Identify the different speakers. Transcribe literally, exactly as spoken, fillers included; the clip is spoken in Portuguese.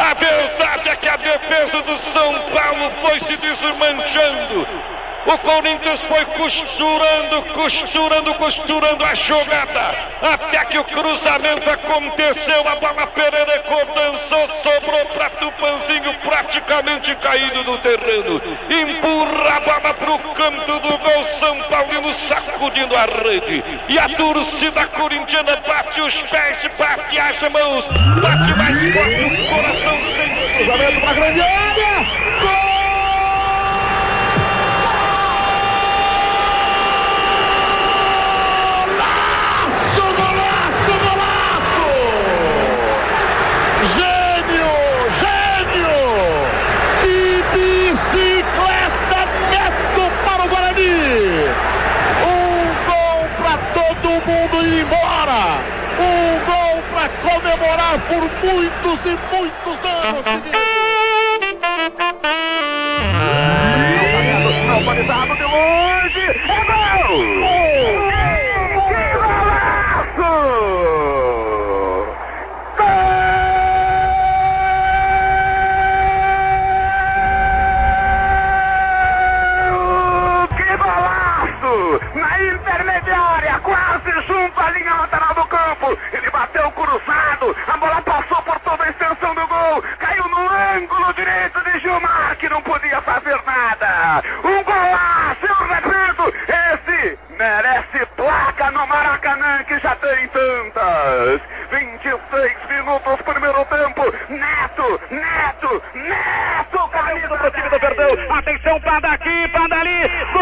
Speaker 1: A verdade é que a defesa do São Paulo foi se desmanchando. O Corinthians foi costurando, costurando, costurando a jogada, até que o cruzamento aconteceu, a bola Pereira dançou, sobrou para Tupanzinho, praticamente caído no terreno, empurra a bola para o canto do gol, São Paulino sacudindo a rede, e a torcida corintiana bate os pés, bate as mãos, bate mais forte o coração, sem cruzamento para a grande área, gol!
Speaker 2: Um gol para comemorar por muitos e muitos anos seguidos. Autorizado de longe. É gol! Que golaço! Gol! Que golaço! Na intermediária, quase junto à linha lateral do campo. Ele bateu cruzado, a bola passou por toda a extensão do gol, caiu no ângulo direito de Gilmar, que não podia fazer nada. Um golaço, eu repito, esse merece placa no Maracanã, que já tem tantas. vinte e seis minutos, primeiro tempo. Neto, Neto, Neto, camisa
Speaker 3: pro time do Verdão. Atenção, para daqui, para dali. Gol!